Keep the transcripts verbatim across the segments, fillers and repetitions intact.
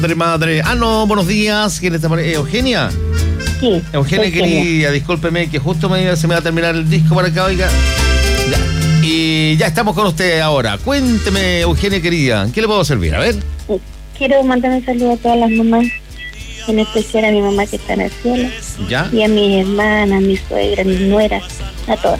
Madre, madre. Ah, no, buenos días. ¿Quién está por ahí? ¿Eugenia? Sí. Eugenia, Eugenia. querida, discúlpeme que justo me, se me va a terminar el disco para acá, oiga. Ya. Y ya estamos con usted ahora. Cuénteme, Eugenia, querida, ¿qué le puedo servir? A ver. Quiero mandar un saludo a todas las mamás, en especial a mi mamá que está en el cielo, Ya. y a mis hermanas, a mi suegra, a mis nueras, a todas.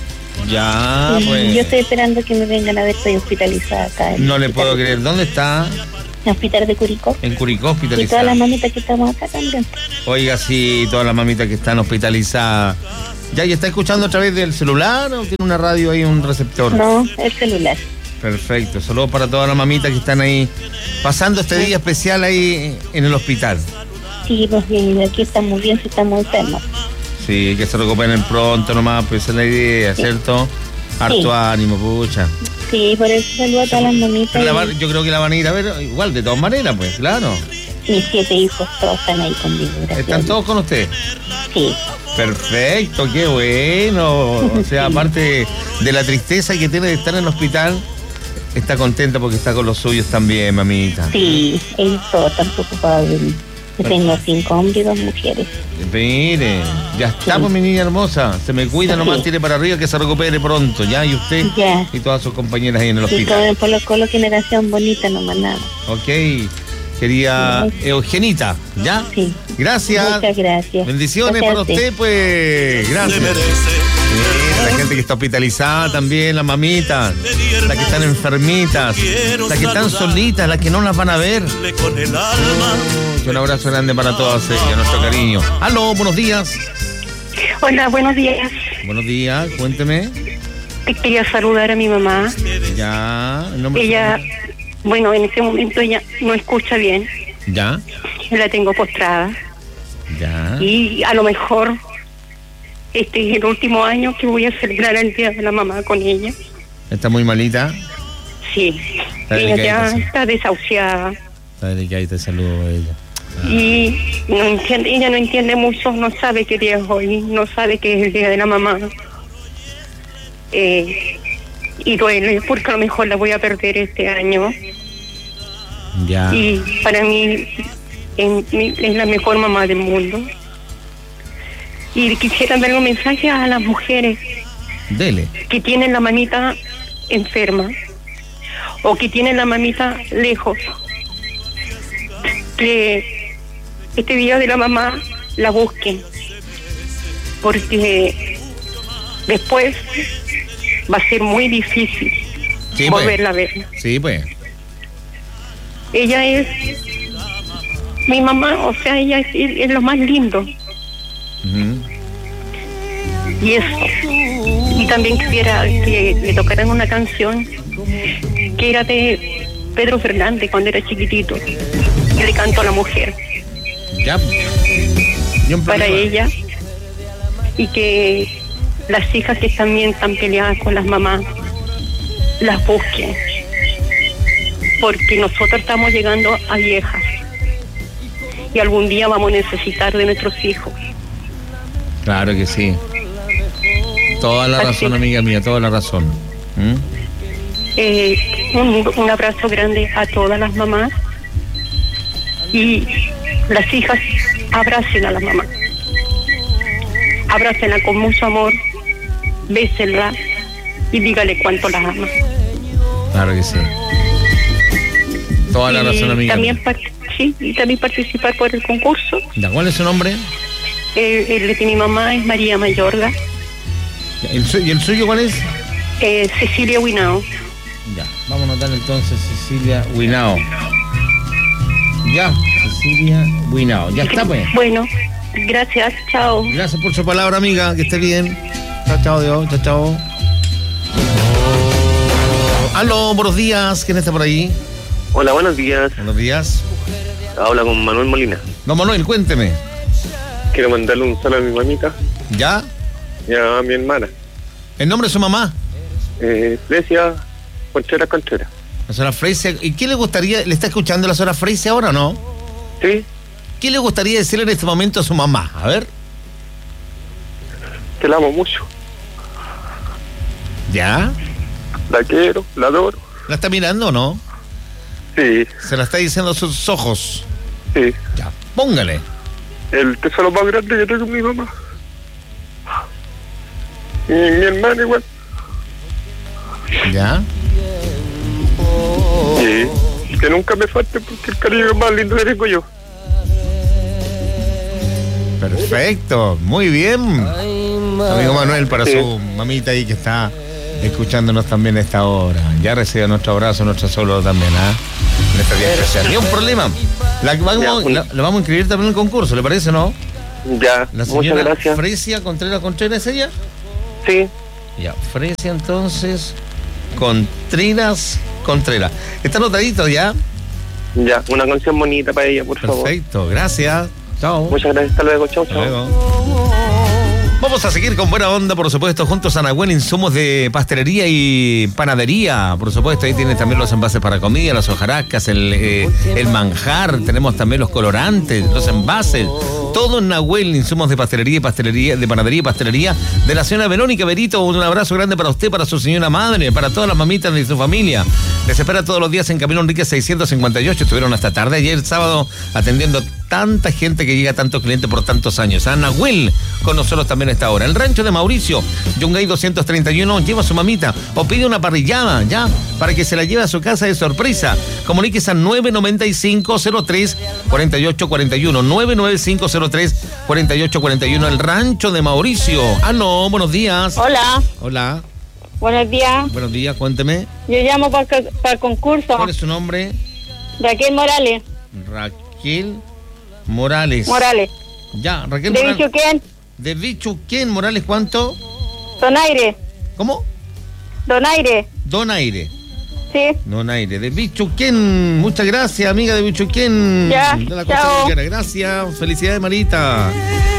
Ya, Y pues. yo estoy esperando que me vengan a ver, estoy hospitalizada acá. en No el le puedo hospital- creer. ¿Dónde está? En el hospital de Curicó. En Curicó, Y todas hospitalizada. las mamitas que estamos acá también. Oiga, sí, todas las mamitas que están hospitalizadas. ¿Ya y está escuchando a través del celular o tiene una radio ahí, un receptor? No, el celular. Perfecto, saludos para todas las mamitas que están ahí pasando este día especial ahí en el hospital. Sí, pues y aquí estamos bien, si estamos enfermos. Sí, que se recuperen pronto nomás, pues esa es la idea, Sí. ¿cierto? Harto Sí. ánimo, pucha. Sí, por eso saludo a todas las mamitas. Pero la y van- yo creo que la van a ir a ver igual, de todas maneras, pues, claro. mis siete hijos, todos están ahí conmigo. Gracias. ¿Están todos con usted? Sí. Perfecto, qué bueno. O sea, aparte de la tristeza que tiene de estar en el hospital, está contenta porque está con los suyos también, mamita. Sí, ellos todos están preocupados de mí. Yo tengo cinco hombres y dos mujeres. Mire, ya estamos, mi niña hermosa. Se me cuida nomás, Sí. tire para arriba, que se recupere pronto, ¿ya? Y usted Ya. y todas sus compañeras ahí en el Y hospital. con Polo Colo generación bonita nomás nada. Ok, quería Sí. Eugenita, ¿ya? Sí. Gracias. Muchas gracias. Bendiciones Gracias para a ti. usted, pues. Gracias. Mira, la gente que está hospitalizada también, las mamitas, las que están enfermitas, las que están solitas, las que no las van a ver. Oh, un abrazo grande para todas ellas, nuestro cariño. Aló, buenos días. Hola, buenos días. Buenos días, cuénteme. Quería saludar a mi mamá. Ya, el nombre. Ella, bueno, en este momento ella no escucha bien. Ya, Yo la tengo postrada. ya. Y a lo mejor este es el último año que voy a celebrar el Día de la Mamá con ella. Está muy malita. Sí. Está Ella ya delicadita, sí. está desahuciada. Está delicadita, saludo a ella. Y no entiende, ella no entiende mucho, no sabe qué día es hoy, no sabe que es el Día de la Mamá. Eh, y duele porque a lo mejor la voy a perder este año. Ya. Y para mí en- mi- es la mejor mamá del mundo. Y quisiera darle un mensaje a las mujeres Dele. que tienen la mamita enferma o que tienen la mamita lejos, que este día de la mamá la busquen, porque después va a ser muy difícil Sí, pues. volverla a ver. Sí, pues. Ella es mi mamá, o sea, ella es, es lo más lindo. Ujú. Y eso. Y también quisiera que le tocaran una canción que era de Pedro Fernández cuando era chiquitito, que le cantó a la mujer, Ya. Y un para problema. ella, y que las hijas que también están peleadas con las mamás las busquen, porque nosotros estamos llegando a viejas y algún día vamos a necesitar de nuestros hijos. Claro que sí. Toda la Así. razón, amiga mía, toda la razón. ¿Mm? Eh, un, un abrazo grande a todas las mamás y las hijas abracen a la mamá, abrácenla con mucho amor, bésenla y dígale cuánto la ama. Claro que sí. Toda la Y razón, amiga. también par- sí, y también participar por el concurso. Ya, ¿cuál es su nombre? Eh, el de mi mamá es María Mayorga, ¿El su- ¿Y el suyo cuál es? eh, Cecilia Huinao. Ya, vamos a anotar entonces Cecilia Huinao. Ya, Cecilia Huinao. Ya está, pues. Bueno, gracias, chao. Gracias por su palabra, amiga. Que esté bien. Chao, chao, Dios. Chao, chao. Aló, buenos días. ¿Quién está por ahí? Hola, buenos días. Buenos días. Habla con Manuel Molina. Don Manuel, cuénteme. Quiero mandarle un saludo a mi mamita ¿Ya? y a mi hermana. ¿El nombre de su mamá? Eh, Grecia Contreras Contreras. La señora Freisia. ¿Y qué le gustaría? ¿Le está escuchando la señora Freisia ahora o no? Sí, ¿Qué le gustaría decirle en este momento a su mamá? A ver. que la amo mucho. ¿Ya? La quiero, la adoro. ¿La está mirando o no? Sí, Se la está diciendo a sus ojos. Sí. Ya, póngale. El tesoro más grande que tengo mi mamá. Y mi hermana igual. Ya. Y que nunca me falte porque el cariño más lindo que tengo yo. Perfecto, muy bien. Amigo Manuel, para sí. Su mamita ahí que está escuchándonos también a esta hora. Ya recibe nuestro abrazo, nuestro saludo también, ¿ah? ¿eh? En este día especial. Ni un problema. La, vamos, ya, la, la vamos a inscribir también en el concurso, ¿le parece, no? Ya, la muchas gracias. Fresia Contreras Contreras, ¿es ella? Sí. Ya, Fresia entonces Contreras Contreras. ¿Está anotadito ya? Ya, una canción bonita para ella, por Perfecto, favor. Perfecto, gracias. Chao. Muchas gracias, hasta luego, chao, chao. Hasta luego. Vamos a seguir con buena onda, por supuesto, juntos a Nahuel, insumos de pastelería y panadería, por supuesto, ahí tienes también los envases para comida, las hojarascas, el, eh, el manjar, tenemos también los colorantes, los envases, todo en Nahuel, insumos de pastelería y pastelería, de panadería y pastelería, de la señora Verónica Berito. Un abrazo grande para usted, para su señora madre, para todas las mamitas de su familia. Les espera todos los días en Camino Enrique seiscientos cincuenta y ocho, estuvieron hasta tarde ayer sábado atendiendo tanta gente que llega, tantos clientes por tantos años. A Nahuel con nosotros también a esta hora. El rancho de Mauricio, Yungay doscientos treinta y uno, lleva a su mamita o pide una parrillada, ya, para que se la lleve a su casa de sorpresa. Comuníquese al nueve nueve cinco cero tres cuatro ocho cuatro uno, nueve nueve cinco cero tres cuatro ocho cuatro uno, el rancho de Mauricio. Ah, no, buenos días. Hola. Hola. Buenos días. Buenos días, cuénteme. Yo llamo para, para el concurso. ¿Cuál es su nombre? Raquel Morales. Raquel Morales. Morales. Ya, Raquel ¿De Morales. Bichuquén? ¿De Bichuquén, Morales, cuánto? Donaire. ¿Cómo? Donaire. Donaire. Sí. Donaire. De Bichuquén. Muchas gracias, amiga de Bichuquén. Ya, de la chao. Gracias. Felicidades, Marita.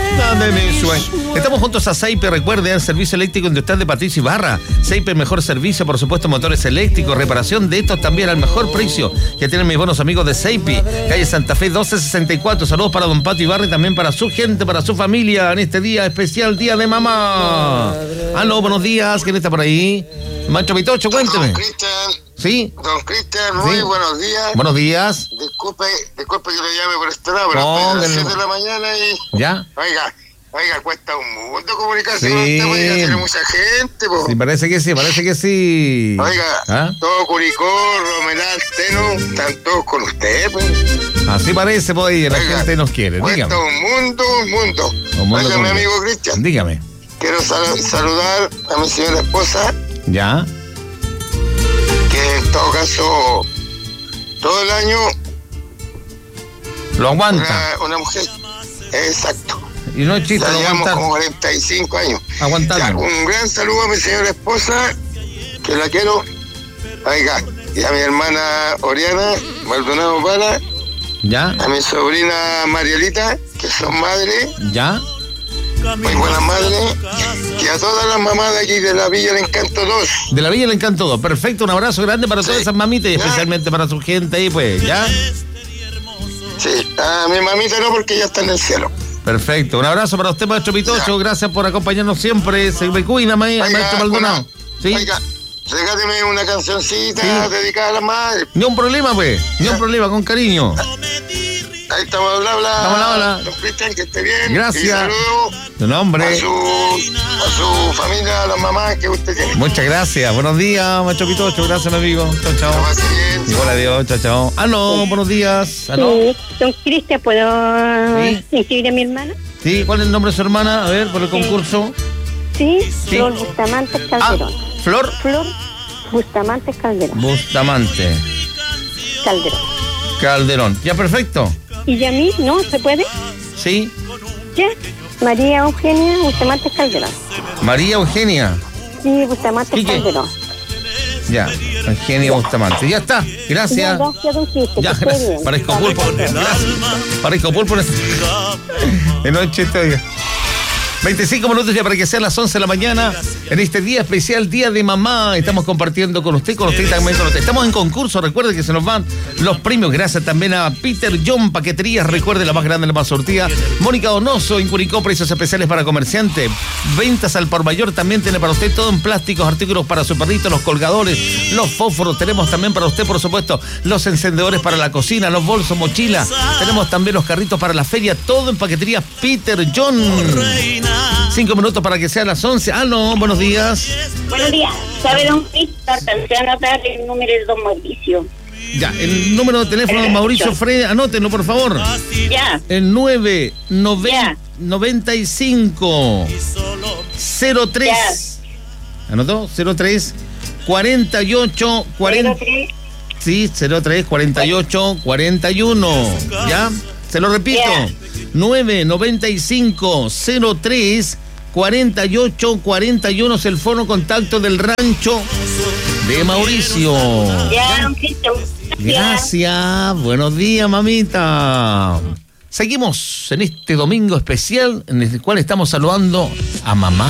Estamos juntos a Seipe, recuerde, el servicio eléctrico industrial de Patricio Ibarra. Seipe, mejor servicio, por supuesto, motores eléctricos, reparación de estos también al mejor precio que tienen mis buenos amigos de Seipe, calle Santa Fe doce sesenta y cuatro. Saludos para don Pato Ibarra y también para su gente, para su familia en este día especial, Día de Mamá. Aló, buenos días, ¿quién está por ahí? Macho Pitocho, cuénteme. Don Cristian. Sí. Don Cristian, muy sí. buenos días. Buenos días. Disculpe, disculpe que lo llame por este lado, pero estoy a las siete de la mañana y... ¿Ya? Oiga, oiga, cuesta un mundo comunicarse sí. con usted, oiga, tiene mucha gente, po. Sí, parece que sí, parece que sí. Oiga, ¿ah? Todo Curicó, Romeral, Teno, están todos con usted, pues. Así parece, pues, la oiga, gente nos quiere. Cuesta dígame. un mundo, un mundo. Un mundo oiga, mi amigo Cristian. Dígame. Quiero sal- saludar a mi señora esposa. Ya. Que en todo caso, todo el año... Lo aguanta. Una, una mujer, exacto. Y no es chiste, ya lo llevamos aguantar. como cuarenta y cinco años. Aguantando. Un gran saludo a mi señora esposa, que la quiero. Oiga, y a mi hermana Oriana, Maldonado Para. Ya. A mi sobrina Marielita, que son madres. Ya. Muy buenas madres. Y a todas las mamás de aquí de la Villa del Encanto dos. De la Villa del Encanto dos. Perfecto, un abrazo grande para sí. todas esas mamitas y ya. especialmente para su gente ahí, pues, ¿ya? Sí, a mi mamita no, porque ya está en el cielo. Perfecto, un abrazo para usted, maestro Pitocho. Ya. Gracias por acompañarnos siempre. Se me cuida, maestro Maldonado. Una, ¿sí? Oiga, regáleme una cancioncita ¿sí? dedicada a la madre. Ni un problema, pues. Ni un problema, con cariño. Ahí estamos, bla, bla. Estamos, bla, bla. Don Cristian, que esté bien. Gracias. Y saludo tu nombre. A su, a su familia, a las mamás que usted tiene. Muchas gracias. Buenos días, maestro Pitocho. Gracias, mi amigo. Chao, chao. Bien, igual, adiós. Chao, chao. Aló, sí. buenos días. Aló. Sí. Don Cristian, ¿puedo ¿Sí? inscribir a mi hermana? Sí, ¿cuál es el nombre de su hermana? A ver, por el sí. concurso. Sí, sí. Flor Bustamante Calderón. Ah, ¿Flor? Flor Bustamante Calderón. Bustamante. Calderón. Calderón. Ya, perfecto. ¿Y a mí? ¿No? ¿Se puede? Sí. Ya. María Eugenia Bustamante Calderón. María Eugenia. Sí, Bustamante Calderón. Ya, Eugenia Bustamante. Ya está. Gracias. Ya, gracias, don Cristo. Ya, gracias. Parezco pulpo. Gracias. Parezco pulpo. De noche estoy. veinticinco minutos ya para que sean las once de la mañana. En este día especial, Día de Mamá, estamos compartiendo con usted, con usted también con usted. Estamos en concurso, recuerde que se nos van los premios. Gracias también a Peter John Paqueterías, recuerde, la más grande, la más surtida. Mónica Donoso, Incuricó, precios especiales para comerciante. Ventas al por mayor, también tiene para usted todo en plásticos, artículos para su perrito, los colgadores, los fósforos. Tenemos también para usted, por supuesto, los encendedores para la cocina, los bolsos, mochilas. Tenemos también los carritos para la feria, todo en Paqueterías Peter John. Cinco minutos para que sean las once. Ah, no, buenos días. Buenos días. ¿Sabe, don Víctor? Se va a anotar el número de don Mauricio. Ya, el número de teléfono de Mauricio Fred, anótenlo, por favor. Ya. El nueve noventa y cinco cero tres. ¿Anotó? cero tres cuarenta y ocho cuarenta. Sí, cero tres cuarenta y ocho cuarenta y uno. ¿Ya? Se lo repito. Yeah. nueve noventa y cinco cero tres cuarenta y ocho cuarenta y uno es el fono contacto del rancho de Mauricio. Ya, don Cristo. Gracias. Buenos días, mamita. Seguimos en este domingo especial en el cual estamos saludando a mamá.